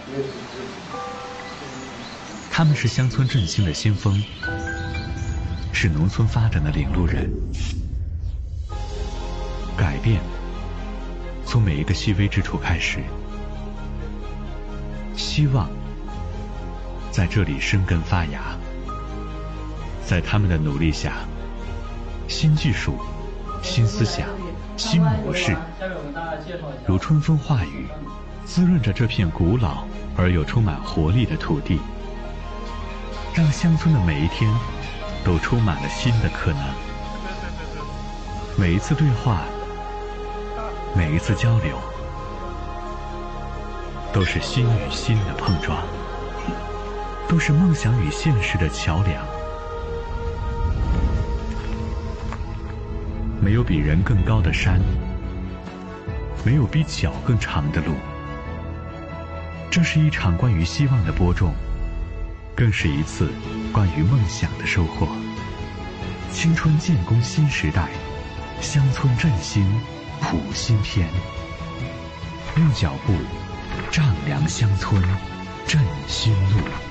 他们是乡村振兴的先锋，是农村发展的领路人。改变从每一个细微之处开始，希望在这里生根发芽。在他们的努力下，新技术、新思想、新模式，如春风化雨，滋润着这片古老而又充满活力的土地，让乡村的每一天都充满了新的可能。每一次对话，每一次交流，都是心与心的碰撞，都是梦想与现实的桥梁。没有比人更高的山，没有比脚更长的路。这是一场关于希望的播种，更是一次关于梦想的收获。青春建功新时代，乡村振兴谱新篇。用脚步丈量乡村，振新路。